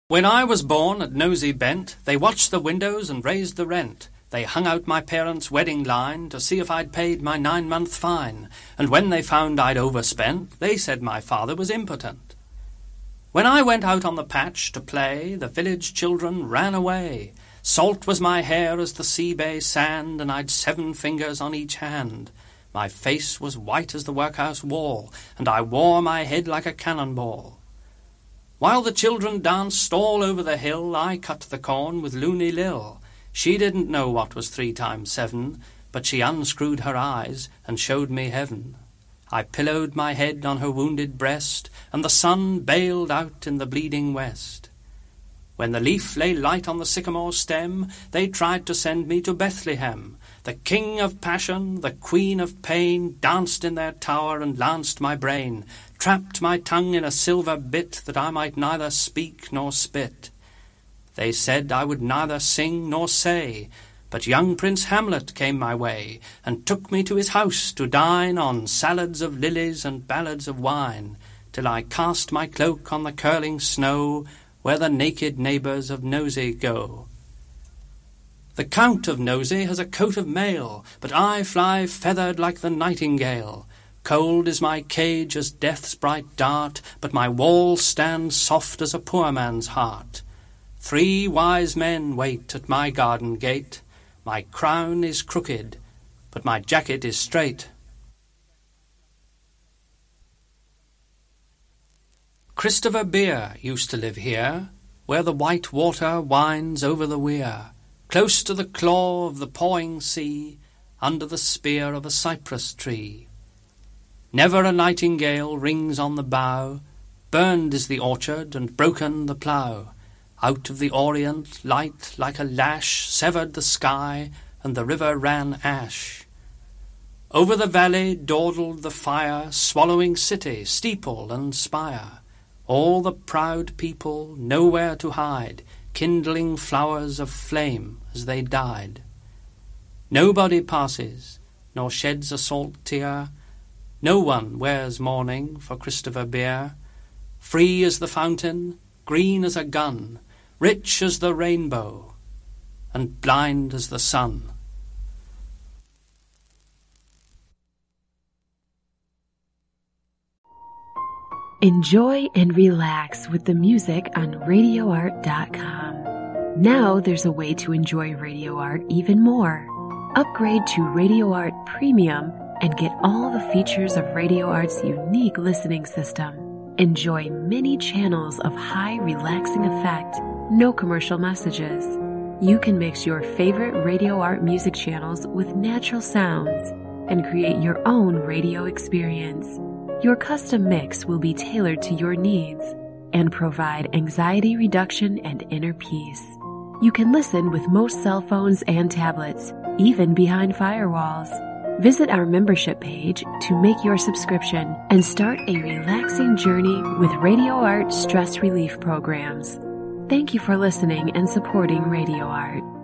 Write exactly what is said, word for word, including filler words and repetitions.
When I was born at Nosey Bent, they watched the windows and raised the rent. They hung out my parents' wedding line to see if I'd paid my nine-month fine, and when they found I'd overspent, they said my father was impotent. When I went out on the patch to play, the village children ran away. Salt was my hair as the sea-bay sand, and I'd seven fingers on each hand. My face was white as the workhouse wall, and I wore my head like a cannonball. While the children danced all over the hill, I cut the corn with Loony Lil. She didn't know what was three times seven, but she unscrewed her eyes and showed me heaven. I pillowed my head on her wounded breast, and the sun bailed out in the bleeding west. When the leaf lay light on the sycamore stem, they tried to send me to Bethlehem. The king of passion, the queen of pain, danced in their tower and lanced my brain, trapped my tongue in a silver bit that I might neither speak nor spit. They said I would neither sing nor say, but young Prince Hamlet came my way, and took me to his house to dine on salads of lilies and ballads of wine, till I cast my cloak on the curling snow, where the naked neighbours of Nosey go. The Count of Nosey has a coat of mail, but I fly feathered like the nightingale. Cold is my cage as death's bright dart, but my walls stand soft as a poor man's heart. Three wise men wait at my garden gate. My crown is crooked, but my jacket is straight. Christopher Beer used to live here, where the white water winds over the weir, close to the claw of the pawing sea, under the spear of a cypress tree. Never a nightingale rings on the bough, burned is the orchard and broken the plough. Out of the orient, light like a lash severed the sky, and the river ran ash. Over the valley dawdled the fire, swallowing city, steeple, and spire. All the proud people, nowhere to hide, kindling flowers of flame as they died. Nobody passes, nor sheds a salt tear. No one wears mourning for Christopher Beer. Free as the fountain, green as a gun, rich as the rainbow, and blind as the sun. Enjoy and relax with the music on radio art dot com. Now there's a way to enjoy Radio Art even more. Upgrade to Radio Art Premium and get all the features of Radio Art's unique listening system. Enjoy many channels of high relaxing effect, no commercial messages. You can mix your favorite Radio Art music channels with natural sounds and create your own radio experience. Your custom mix will be tailored to your needs and provide anxiety reduction and inner peace. You can listen with most cell phones and tablets, even behind firewalls. Visit our membership page to make your subscription and start a relaxing journey with Radio Art stress relief programs. Thank you for listening and supporting Radio Art.